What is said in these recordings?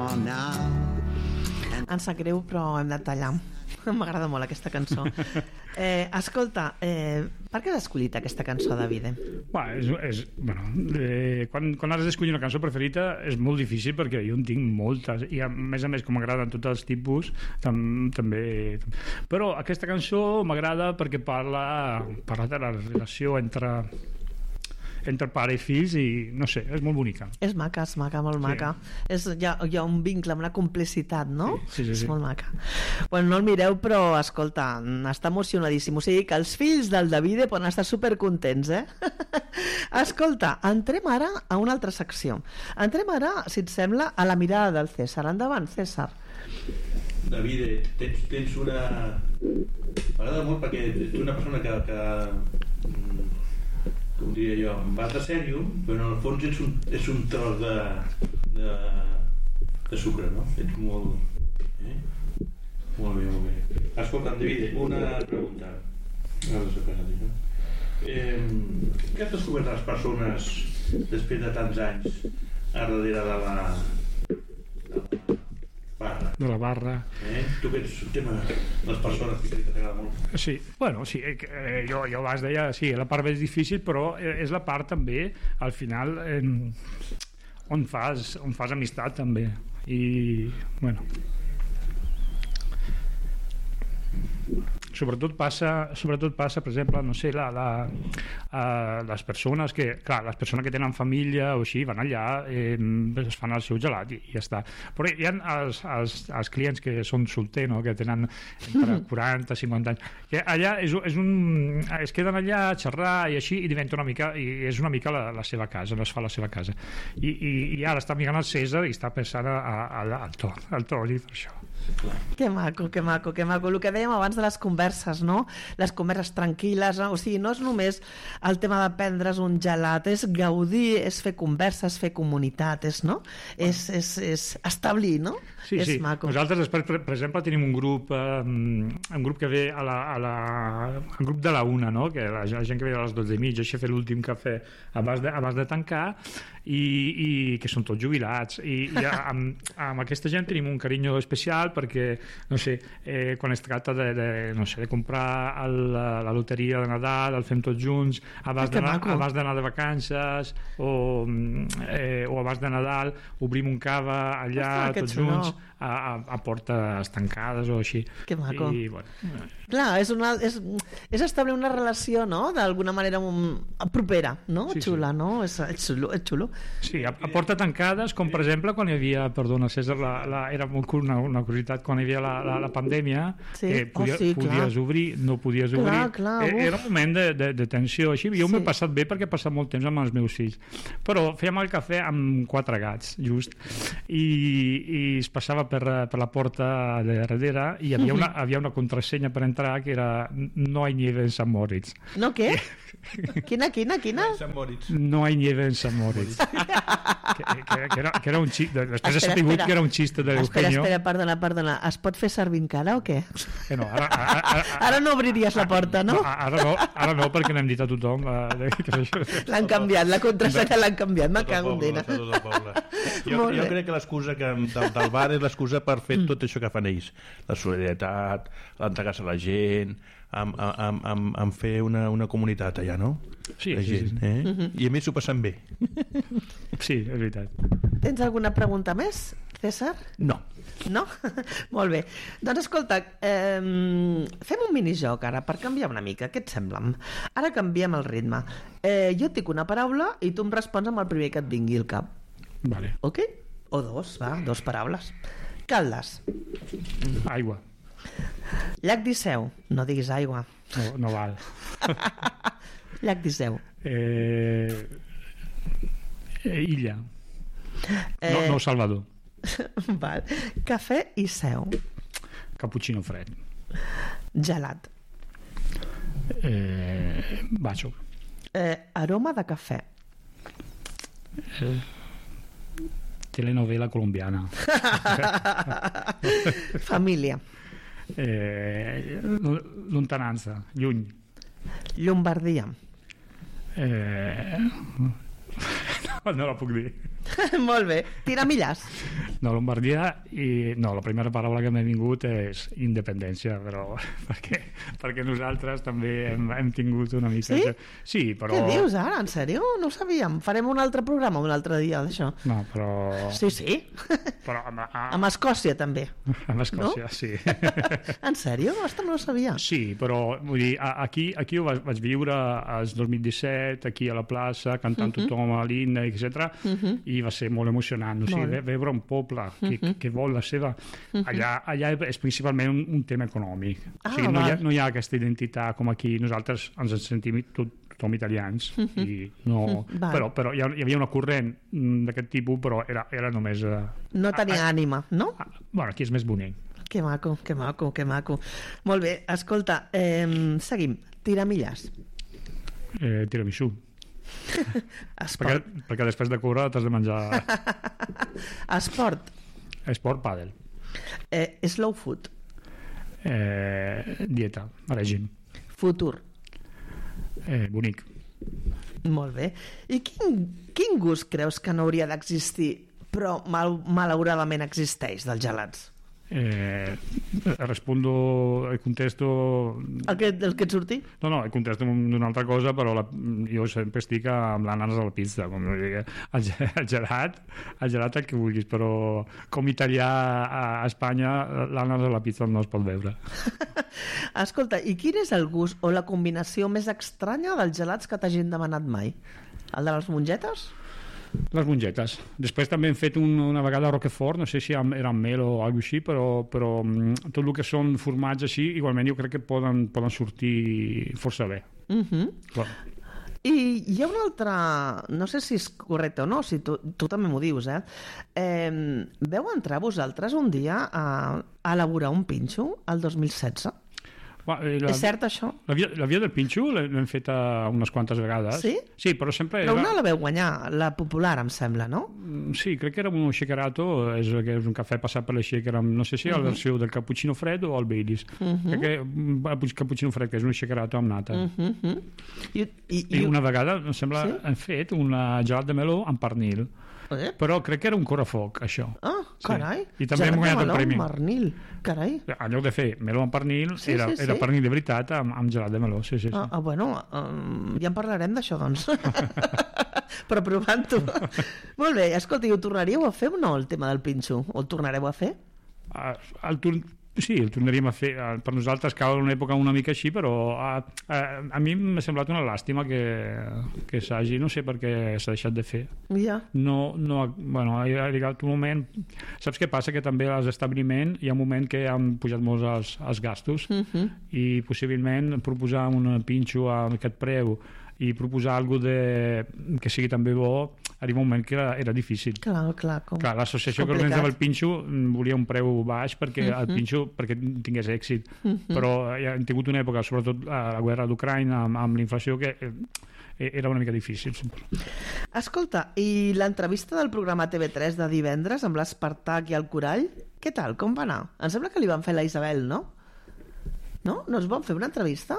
Ens sap greu, però hem de tallar. M'agrada molt aquesta cançó. Escolta, per què has escollit aquesta cançó, David? Quan has d'escollir una cançó preferida és molt difícil perquè jo en tinc moltes i a més com m'agraden tots els tipus també, però aquesta cançó m'agrada perquè parla de la relació entre pare i fills i no sé, és molt bonica. És maca, molt maca. Hi ha un vincle, una complicitat, no? Sí. És molt maca. Bueno, no el mireu, però escolta, està emocionadíssim. O sigui que els fills del Davide poden estar supercontents, Escolta, entrem ara a una altra secció. Entrem ara, si et sembla, a la mirada del César. Endavant, César. Davide, tens una... M'agrada molt perquè ets una persona que com diria jo, vas de sèrio, però en el fons ets un tros de sucre, no? Ets molt... Molt bé. Escolta'm, David, una pregunta. Què has descobert les persones després de tants anys a darrere de la barra? De la barra. Tu que ets un tema de les persones que t'agrada molt. Sí, bueno, sí, jo abans deia, sí, la part més difícil, però és la part també, al final, on fas amistat també. I, bueno... Sobretot passa, per exemple, no sé, les persones que tenen família o així, van allà, es fan el seu gelat i ja està. Però hi ha els clients que són solters, no? Que tenen entre 40 i 50 anys, que allà es queden allà a xerrar i així, i diventa una mica, i és una mica la seva casa, no es fa la seva casa. I ara està mirant el César i està pensant al torn, i per això. Que maco. El que dèiem abans de les converses, no? Les converses tranquil·les, no? O sigui, no és només el tema de prendre's un gelat, és gaudir, és fer converses, fer comunitat, no? És establir, no? Sí. Maco. Nosaltres després, per exemple, tenim un grup que ve el grup de la una, no? Que la gent que ve a les 12:30, això fer l'últim cafè abans de tancar, i que són tots jubilats, i amb aquesta gent tenim un carinyo especial perquè, no sé, quan es tracta de comprar la loteria de Nadal, el fem tots junts abans d'anar de vacances o abans de Nadal obrim un cava allà tots junts a portes tancades o així. Que maco. I, bueno, clar, és establir una relació, no? D'alguna manera propera, no? Sí, xula, no? És xulo. Sí, a porta tancades, com per exemple quan hi havia, perdona César, era una curiositat, quan hi havia la pandèmia, que podies obrir, no podies obrir, era un moment de tensió així. Jo m'he passat bé perquè he passat molt temps amb els meus fills, però fèiem el cafè amb 4 gats just, i es passava per la porta de darrere i hi havia una contrasenya per entrar que era no hay nieve en San Moritz. No, què? Quina? No hay nieve en San Moritz. que era un xiste. Després he sabut que era un xiste de l'Eugenio. Espera, perdona. Es pot fer servir encara o què? No, ara no obriries la porta, no? Ara no, perquè n'hem dit a tothom. L'han canviat, la contrasenya l'han canviat, me cago en dena. Jo crec que l'excusa del bar és l'excusa per fer tot això que fan ells. La solidaritat, l'entregar-se a la gent, amb fer una comunitat allà, no? Sí. I a més s'ho passen bé. Sí, és veritat. Tens alguna pregunta més, César? No? Molt bé. Doncs escolta, fem un minijoc ara per canviar una mica, què et sembla? Ara canviem el ritme. Jo et dic una paraula i tu em respons amb el primer que et vingui al cap. Vale. Ok? O dos paraules. Caldes. Aigua. Llac d'Isseu. No diguis aigua. No val. Llac d'Isseu. Illa. No Salvador. Val. Cafè i seu. Cappuccino fred. Gelat. Bacio. Aroma de cafè. Telenovela colombiana. Família. Lontanança, lluny. Llombardia. No la puc dir. Molt bé. Tiramillas. No, Lombardia, i no, la primera paraula que m'ha vingut és independència, però perquè nosaltres també hem tingut una mica... Sí? Sí, però... Què dius ara? En sèrio? No ho sabíem. Farem un altre programa un altre dia d'això. No, però... Sí. Però Amb Escòcia, també. amb Escòcia, No? sí. En sèrio? Ostres, no ho sabia. Sí, però vull dir, aquí ho vaig viure al 2017, aquí a la plaça, cantant tothom a l'himne, etc. I va ser molt emocionant. O sigui, veure un poble que vol la seva... Allà és principalment un tema econòmic. O sigui, no hi ha aquesta identitat com aquí. Nosaltres ens sentim tothom italians. I no... Però hi havia una corrent d'aquest tipus, però era només... No tenia ànima, no? Bueno, aquí és més bonic. Que maco, que maco, que maco. Molt bé, escolta, seguim. Tiramillas. Tiramisú. Esport. Perquè després de córrer t'has de menjar... Esport. Esport, pàdel. Slow food. Dieta, règim. Futur. Bonic. Molt bé. I quin gust creus que no hauria d'existir, però malauradament existeix, dels gelats? Respondo e contesto... El que et surti? No, contesto d'una altra cosa, però jo sempre estic amb l'ananas a la pizza. Com el gelat el que vulguis, però com italià a Espanya l'ananas a la pizza no es pot veure. Escolta, i quin és el gust o la combinació més estranya dels gelats que t'hagin demanat mai? El de les mongetes? Les mongetes. Després també hem fet una vegada Roquefort, no sé si era amb mel o alguna cosa així, però tot el que són formats així, igualment jo crec que poden sortir força bé. I hi ha una altra... No sé si és correcte o no, si tu també m'ho dius, veu entrar vosaltres un dia a elaborar un pinxo el 2016? És cert, això? La via del pinxo l'hem fet unes quantes vegades. Sí? Sí, però sempre... Però una la veu guanyar, la popular, em sembla, no? Sí, crec que era un shakerato, és un cafè passat per la shaker, no sé si era la versió del cappuccino fred o el Baileys. Crec que el cappuccino fred, que és un shakerato amb nata. I una vegada, em sembla, hem fet un gelat de meló amb pernil. Però crec que era un correfoc, això. Ah, carai. I també hem guanyat el premi. Pernil, carai. En lloc de fer meló amb pernil, era pernil de veritat amb gelat de meló. Sí. Bueno, ja en parlarem d'això, doncs. Però provant-ho. Molt bé, escolta, i ho tornaríeu a fer o no, el tema del pinxo? O el tornareu a fer? Sí, el tornaríem a fer. Per nosaltres cal una època una mica així, però a mi m'ha semblat una làstima que s'hagi, no sé per què s'ha deixat de fer. Ja. Bueno, ha arribat un moment... Saps què passa? Que també als establiments hi ha un moment que han pujat molt els gastos i possiblement proposar un pinxo a aquest preu i proposar alguna que sigui també bo, arriba un moment que era difícil. Clar, l'associació que organitzava el pinxo volia un preu baix perquè el pinxo perquè tingués èxit, però hem tingut una època, sobretot a la guerra d'Ucraïna, amb l'inflació, que era una mica difícil. Escolta, i l'entrevista del programa TV3 de divendres amb l'Espartac i el Corall, què tal? Com va anar? Em sembla que li van fer la Isabel, no? No? No es van fer una entrevista?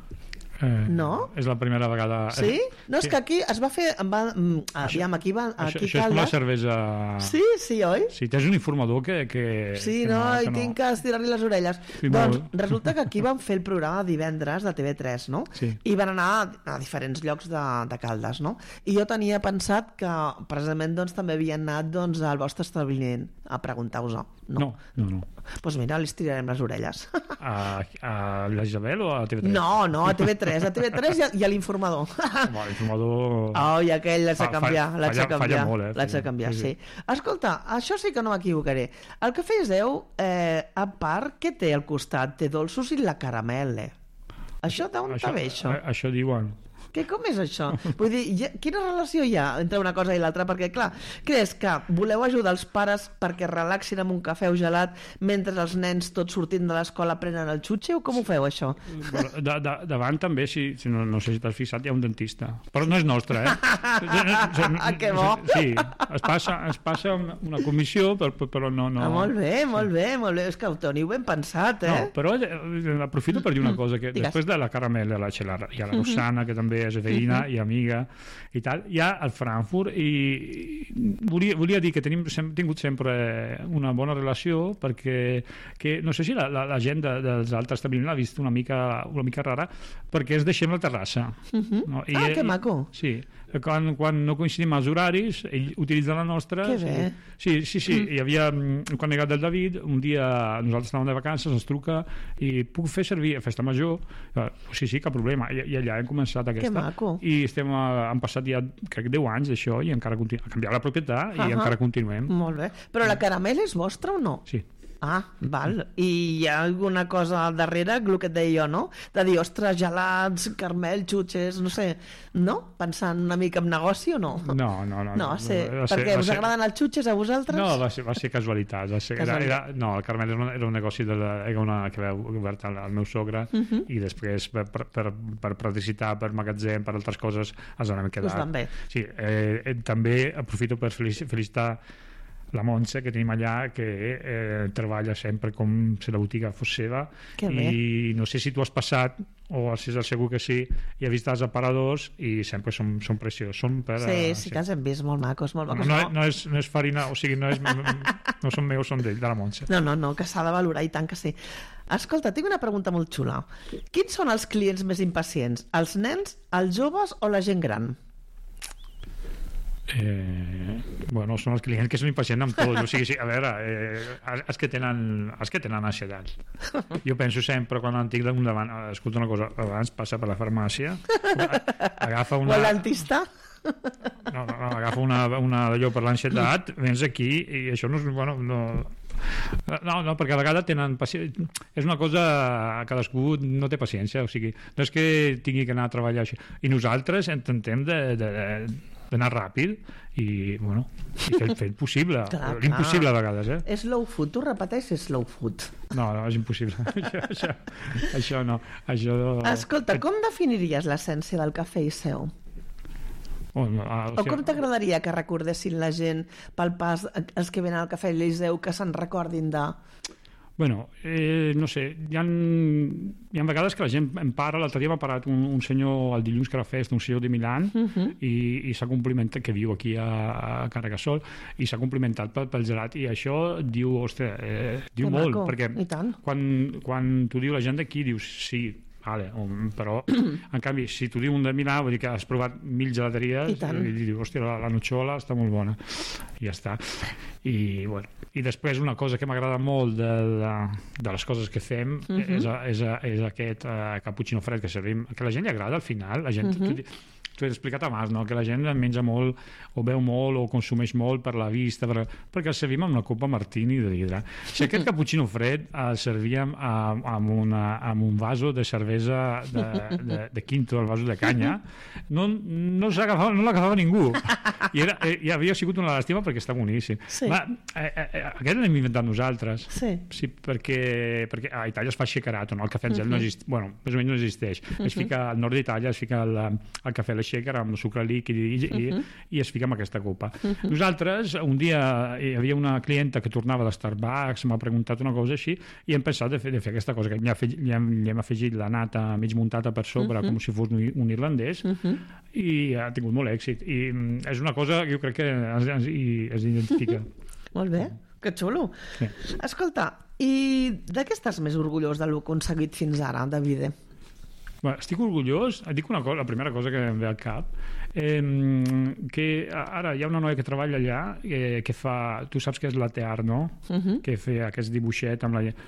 No? És la primera vegada... Sí? No, és que aquí es va fer... Aviam, aquí això és com la cervesa... Sí, oi? Sí, tens un informador que... Sí, no, i tinc que estirar-li les orelles. Doncs resulta que aquí van fer el programa divendres de TV3, no? Sí. I van anar a diferents llocs de Caldes, no? I jo tenia pensat que precisament també havien anat al vostre establiment a preguntar-vos-ho. No. Doncs mira, li estirarem les orelles. A la Isabel o a TV3? No, a TV3. A TV3 i a l'informador. L'informador... I aquell l'haig de canviar. Falla molt, l'haig de canviar, sí. Escolta, això sí que no m'equivocaré. El que feu, a part, què té al costat? Té dolços i la caramel, Això d'on ve, això? Això diuen. Com és això? Vull dir, quina relació hi ha entre una cosa i l'altra? Perquè, clar, creus que voleu ajudar els pares perquè relaxin amb un cafè o gelat mentre els nens tots sortint de l'escola prenen el xutxe, o com ho feu, això? Davant també, no sé si t'has fixat, hi ha un dentista. Però no és nostre, Que bo! Sí, es passa una comissió, però no... Molt bé. És que ho teniu ben pensat, No, però aprofito per dir una cosa, que després de la caramel i la Rossana, que també és veïna i amiga i tal, ja al Frankfurt, i volia dir que hem tingut sempre una bona relació, perquè no sé si la gent dels altres establiments l'ha vist una mica rara, perquè es deixem la terrassa. No? Que maco! Sí, quan no coincidim els horaris, ell utilitza la nostra. Que bé! Sí. Hi havia, quan he arribat del David, un dia nosaltres anàvem de vacances, ens truca i puc fer servir a Festa Major? Sí, cap problema. I allà hem començat aquesta. Que maco! I han passat ja, crec, 10 anys d'això, i encara ha canviat la propietat i encara continuem. Molt bé. Però la caramel és vostra o no? Sí. Ah, val. I hi ha alguna cosa al darrere, el que et deia jo, no? De dir, ostres, gelats, caramel, xutxes, no sé, no? Pensant una mica en negoci o no? No. Perquè us agraden els xutxes a vosaltres? No, va ser casualitat. No, el caramel era un negoci que va obert al meu sogre, i després per practicitat, per magatzem, per altres coses, ens n'hem quedat. Us van bé. Sí, també aprofito per felicitar la Montse, que tenim allà, que treballa sempre com si la botiga fos seva. I no sé si tu has passat, o si és segur que sí, i has vist els aparadors, i sempre són preciosos. Sí, que els hem vist, molt macos. No és farina, o sigui, no són meus, són d'ell, de la Montse. No, que s'ha de valorar, i tant que sí. Escolta, tinc una pregunta molt xula. Quins són els clients més impacients? Els nens, els joves o la gent gran? Són els clients que són impacients amb tot. O sigui, a veure, els que tenen ansietat. Jo penso sempre, quan estic davant, escolta una cosa, abans passa per la farmàcia, agafa una... O el dentista? No, agafa una d'allò per l'ansietat, vens aquí, i això no és... No, perquè a vegades tenen paciència. És una cosa, cadascú no té paciència, o sigui, no és que tingui que anar a treballar així. I nosaltres intentem d'anar ràpid i fer el possible. L'impossible a vegades, Slow food, tu repeteixes slow food. No, és impossible. Això no. Escolta, com definiries l'essència del cafè i seu? O com t'agradaria que recordessin la gent pel pas, els que venen al Cafè Eliseu, que se'n recordin de... No sé, hi ha vegades que la gent em para. L'altre dia m'ha parat un senyor el dilluns que era festa, un senyor de Milán, i s'ha complimentat, que viu aquí a Carcassol, i s'ha complimentat pel gelat, i això diu, ostres, diu molt, perquè quan t'ho diu la gent d'aquí dius sí, vale, però en canvi si t'ho diu un de Milà vull dir que has provat 1000 gelateries i dius, hòstia, la nocciola està molt bona, i ja està. I després una cosa que m'agrada molt de les coses que fem és aquest cappuccino fred que servim, que a la gent li agrada al final. La gent, t'ho he explicat abans, no? Que la gent menja molt o beu molt o consumeix molt per la vista, perquè el servim amb una copa martini de vidre. Si aquest cappuccino fred el servíem amb un vaso de cervesa de Quinto, el vaso de canya, no l'agafava ningú, i havia sigut una llàstima perquè està boníssim. Aquest l'hem inventat nosaltres, perquè a Itàlia es fa shakerato, el cafè en gel no existeix, més o menys no existeix. Es fica al nord d'Itàlia, es fica el cafè shaker amb sucre líquid i es fica amb aquesta copa. Nosaltres, un dia hi havia una clienta que tornava de Starbucks, m'ha preguntat una cosa així, i hem pensat de fer aquesta cosa, que li hem afegit la nata mig muntada per sobre, com si fos un irlandès, i ha tingut molt èxit. I és una cosa que jo crec que es identifica. Molt bé, que xulo. Escolta, i de què estàs més orgullós del que heu aconseguit fins ara, Davide? Estic orgullós, et dic una cosa, la primera cosa que em ve al cap, que ara hi ha una noia que treballa allà que fa, tu saps què és latte art, no? Que fa aquest dibuixet amb la gent,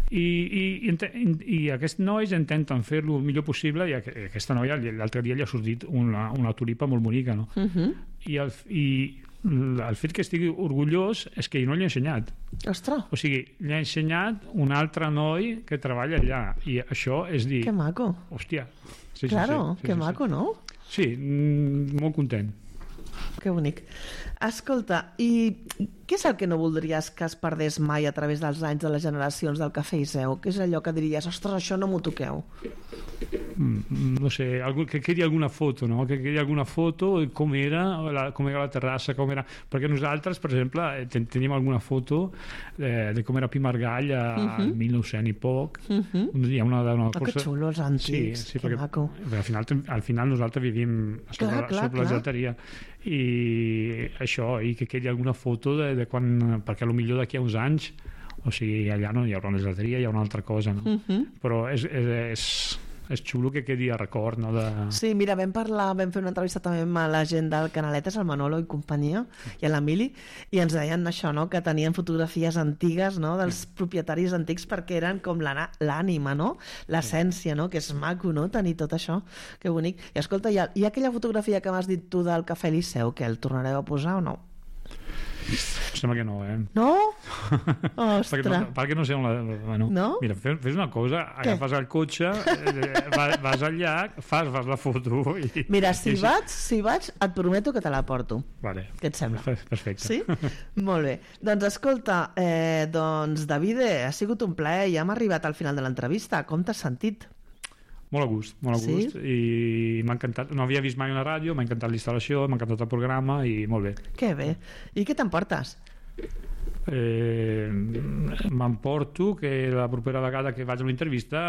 i aquests nois intenten fer-lo el millor possible, i aquesta noia l'altre dia li ha sortit una tulipa molt bonica, no? I el fet que estigui orgullós és que jo no l'he ensenyat. Ostres! O sigui, l'he ensenyat un altre noi que treballa allà, i això és dir... Que maco! Hòstia! Claro, que maco, no? Sí, molt content. Que bonic. Escolta, i Què és el que no voldries que es perdés mai a través dels anys de les generacions del Cafè i Seu? Què és allò que diries, ostres, això no m'ho toqueu? No sé, que quedi alguna foto, no? Que quedi alguna foto de com era la terrassa, com era... Perquè nosaltres, per exemple, tenim alguna foto de com era Pi Margall al 1900 i poc. Hi ha una Que xulo, els antics, sí, que perquè, maco. Al final nosaltres vivim sobre la gelteria i això, i que quedi alguna foto de quan, perquè potser d'aquí a uns anys, o sigui, allà no hi haurà una gelteria, hi haurà una altra cosa, no? Però és xulo que quedi a record, no? Sí, mira, vam fer una entrevista també amb la gent del Canaletes, el Manolo i companyia, i l'Emili, i ens deien això, no? Que tenien fotografies antigues, no? Dels propietaris antics, perquè eren com l'ànima, no? L'essència, no? Que és maco, no? Tenir tot això, que bonic. I escolta, hi ha aquella fotografia que m'has dit tu del Cafè Liceu, que el tornareu a posar o no? Sembla que no, No? Ostres. perquè no sé on la... Bueno, no? Mira, fes una cosa, agafes el cotxe, vas al llac, fas la foto... Mira, si vaig, et prometo que te la porto. Vale. Què et sembla? Perfecte. Sí? Molt bé. Doncs escolta, Davide, ha sigut un plaer, ja hem arribat al final de l'entrevista. Com t'has sentit? Molt a gust, i m'ha encantat, no havia vist mai una ràdio, m'ha encantat l'instal·lació, m'ha encantat el programa i molt bé. Que bé. I què t'emportes? M'emporto que la propera vegada que vaig a una entrevista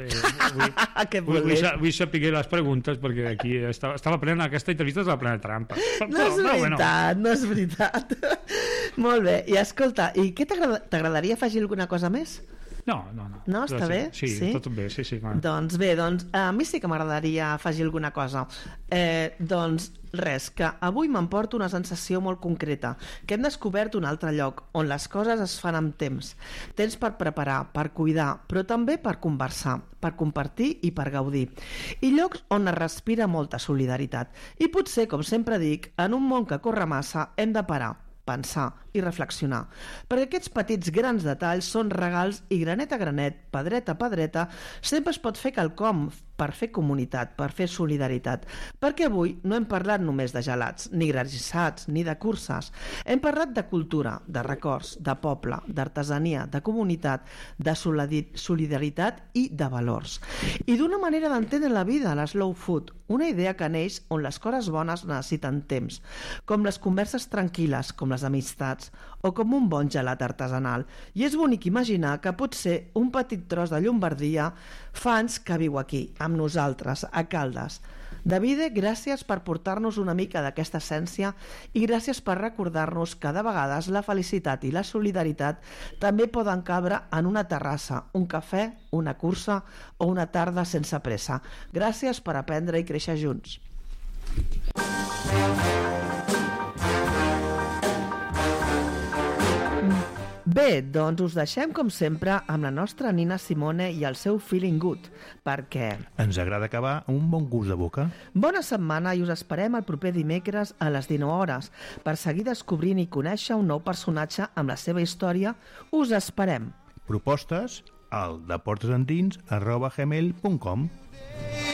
vull saber les preguntes, perquè aquí estava plena, aquesta entrevista estava plena de trampa. No és veritat. Molt bé, i escolta, i què t'agradaria afegir alguna cosa més? No. No, està bé? Sí, tot bé, sí. Doncs bé, a mi sí que m'agradaria afegir alguna cosa. Doncs res, que avui m'emporto una sensació molt concreta, que hem descobert un altre lloc, on les coses es fan amb temps. Temps per preparar, per cuidar, però també per conversar, per compartir i per gaudir. I llocs on es respira molta solidaritat. I potser, com sempre dic, en un món que corre massa, hem de parar, pensar i reflexionar, perquè aquests petits grans detalls són regals i granet a granet, pedreta a pedreta, sempre es pot fer quelcom per fer comunitat, per fer solidaritat, perquè avui no hem parlat només de gelats, ni granissats, ni de curses, hem parlat de cultura, de records, de poble, d'artesania, de comunitat, de solidaritat i de valors. I d'una manera d'entendre la vida, la slow food, una idea que neix on les coses bones necessiten temps, com les converses tranquil·les, com les amistats, o com un bon gelat artesanal. I és bonic imaginar que potser un petit tros de Llombardia fa anys que viu aquí, amb nosaltres, a Caldes. Davide, gràcies per portar-nos una mica d'aquesta essència i gràcies per recordar-nos que de vegades la felicitat i la solidaritat també poden cabre en una terrassa, un cafè, una cursa o una tarda sense pressa. Gràcies per aprendre i créixer junts. Bé, doncs us deixem, com sempre, amb la nostra Nina Simone i el seu Feeling Good, perquè... Ens agrada acabar amb un bon gust de boca. Bona setmana i us esperem el proper dimecres a les 19 hores per seguir descobrint i conèixer un nou personatge amb la seva història. Us esperem. Propostes al deportesendins@gmail.com.